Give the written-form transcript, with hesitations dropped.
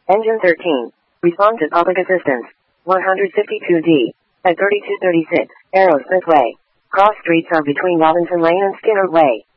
Engine 13. Respond to public assistance. 152D. At 3236, Aerosmith Way. Cross streets are between Robinson Lane and Skinner Way.